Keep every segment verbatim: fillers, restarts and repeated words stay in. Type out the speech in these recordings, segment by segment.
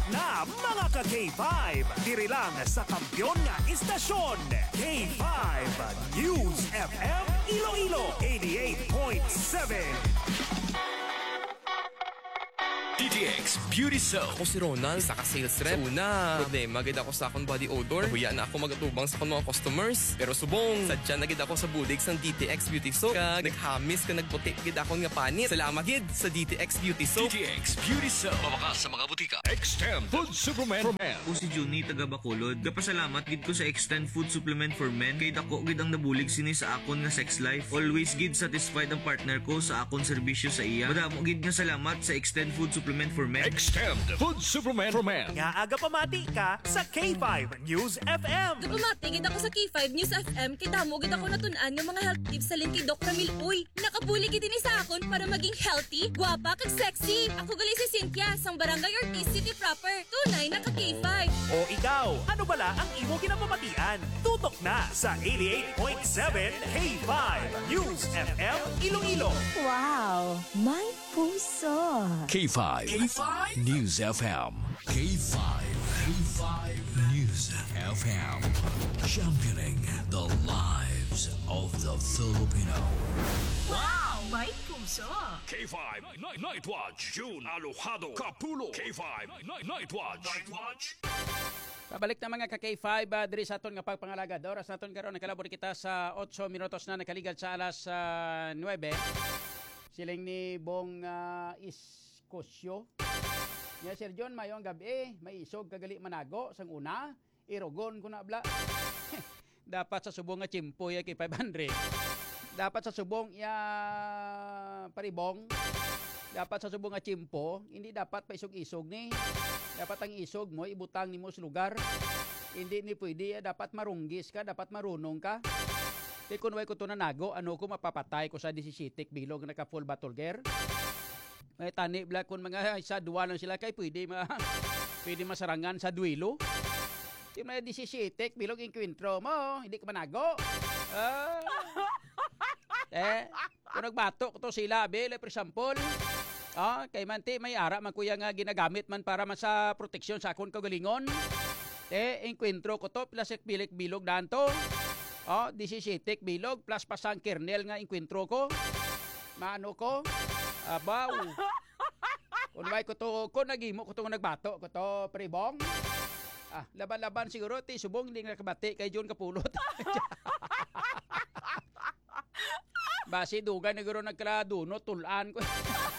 na mga ka-K five. Diri lang sa kampiyon nga istasyon. K five News F M Iloilo eighty-eight point seven. D T X Beauty Soap. Ako si Ronald, saka sales rep. Una, problema gid ako sa akong body odor. Huya na ako magatubang sa akong mga customers. Pero subong, sadya na gid ako sa budig sang D T X Beauty Soap. Kag naghamis ka nagputi gid akong nga panit. Salamat gid sa D T X Beauty Soap. D T X Beauty Soap. Mawakas sa mga butika. Extend Food Supplement for Men. Ako si Juni taga Bacolod. Gapasalamat gid ko sa Extend Food Supplement for Men kay dako gid ang nabulig sini sa akon nga sex life. Always gid satisfied ang partner ko sa akon serbisyo sa iya. Madamo gid nga salamat sa Extend Food Supplement for Men. Extend Food Supplement for Men. Nga aga pamati ka sa K five News F M. Pumati gid ako sa K five News F M kay damo gid ako natun-an nga mga health tips sa link kay Doc Ramil. Uy, nakabuli gid ini sa akon para maging healthy, gwapa kag sexy. Ako gali si Cynthia sang Barangay Ortiz City proper. Tunay na ka K five. O ikaw, ano bala ang imo ginapamatian? Tutok na sa eighty-eight point seven K five News F M Iloilo. Wow, may puso. K five. K five News F M. K five. K five News F M. Championing the lives of the Filipino. Wow, may puso. K five Night, Night Watch. June Alojado Capulo. K five Night, Night Watch. Night Watch. Pabalik na mga ka-K five, uh, diri sa aton nga pagpangalaga. Oras naton karon nakalabor kita sa eight minutos na nakaligad sa alas uh, nine. Siling ni Bong uh, Iskosyo. Nga Sir John, mayong gabi, may isog kagali manago sang una, irogon ko na bla. Dapat sa subong nga chimpo ya kay five hundred. Dapat sa subong ya paribong. Dapat sa subong nga chimpo, hindi dapat pa isog-isog ni. Dapat ang isog mo ibutang nimo sa lugar. Hindi ni pwede, dapat marunggis ka, dapat marunong ka. Kaya kung way ko ito nanago, ano ko mapapatay ko sa disisitik bilog na naka full battle gear. May tani bla kung mga isa duwa lang sila kay pwede ma pwede masarangan sa duelo. Yung mga disisitik bilog yung kwintro mo, hindi ka manago. Ah. Eh, kung nagbato ko to sila, bele, for example, ah, kay manti may ara man kuya nga ginagamit man para man sa proteksyon sa akong kagalingon. Eh, enkwentro ko to, plus pilik bilog danto. Oh, disisitik bilog, plus pasang kernel nga enkwentro ko. Maano ko? Abaw. Kung may ko to, kung nagimo ko to nagbato, ko to pribong. Ah, laban-laban siguro, ti subong hindi nakabati kay John Kapulot. Basi dugan na guro nagkaladuno, tulaan ko.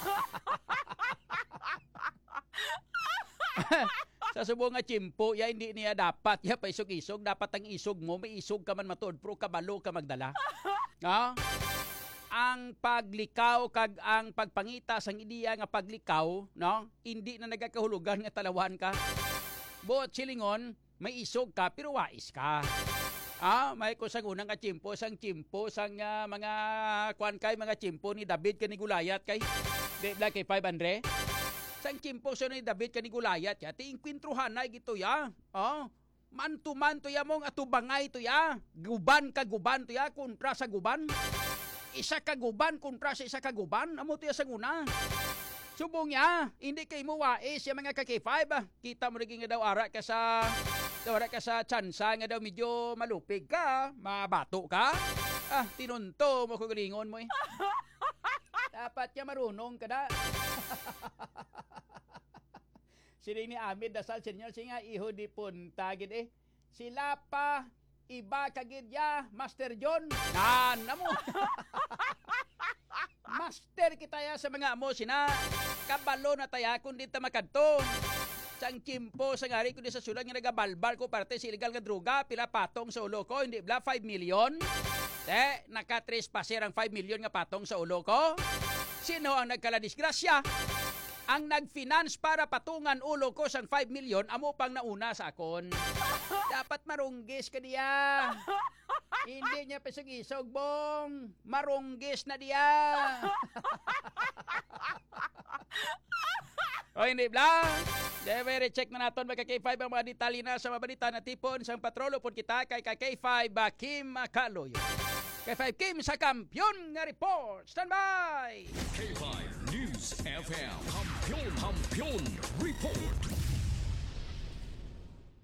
Sa subong nga chimpo, ya hindi niya dapat, ya pa isog-isog, dapat ang isog mo, may isog ka man matuod, pero kabalo ka magdala. No? Ang paglikaw kag ang pagpangita sang ideya nga paglikaw, no? Hindi na nagakahulugan nga talawan ka. Buot silingon, may isog ka, pero wais ka. Ah, may ko sang unang nga chimpo, sang chimpo, sang uh, mga kwan kay, mga chimpo ni David ka ni Gulayat kay, de bla kay five hundred. Sang chimpo sa ni David ka ni Gulayat, ya, ti inkwintruhan na gito ya. Oh, man-to-man to ya mong atubangay to ya. Guban ka guban to ya, kontra sa guban. Isa ka guban kontra sa isa ka guban, amo to ya sang una. Subong ya, hindi kay mo wais ya mga ka-K five. Kita mo rin nga daw ara ka sa Dawara ka sa tsansa nga daw medyo malupig ka, mabato ka. Ah, tinunto mo ko galingon mo eh. Dapat ka marunong ka na. Sila ni Amid dasal senyor singa iho di punta gid eh. Sila pa iba kagid ya, Master John. Nan mo. Master kita ya sa mga amo sina. Kabalo na taya kun di ta makadto. Sang kimpo sang ari ko di sa sulag nga nagabalbal ko parte sa illegal nga droga, pila patong sa ulo ko, hindi bla five million. Eh, naka-tres pasir ang five million nga patong sa ulo ko. Sino ang nagkala disgrasya? Ang nag-finance para patungan ulo ko sang five million, amo pang nauna sa akon. Dapat marunggis ka diya. Hindi niya pisag-isog, bong. Marunggis na diya. O hindi bla. Deve check na naton mga K five ang mga detalye na sa mabalita na tipon sang patrolo po kita kay K five Kim Macaloy. K five Kim sa kampiyon nga report. Stand by! K five News F M. Kampiyon, Kampiyon Report.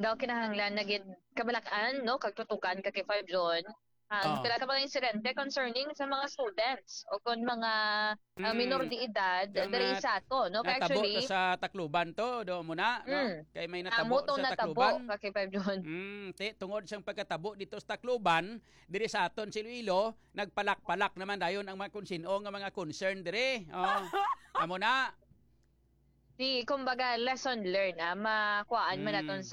daw kinahanglan na gid kabalakan no kagtutukan ka kay Five John. Um, Oh. Pila ka mga insidente concerning sa mga students o kung mga uh, Mm. minor de edad Yung diri na- sa ato no kay Natabo actually to sa Tacloban to, do mo na, no? Mm. Kay may natabo amo to sa natabo Tacloban. ka kay Five John. Mm, te, tungod siyang pagkatabo dito sa Tacloban, diri sa aton si Iloilo, nagpalak-palak naman dayon ang mga kunsino nga mga concern diri. Oh. Amo na. Di kumbaga lesson learned ah makuhaan man Mm. naton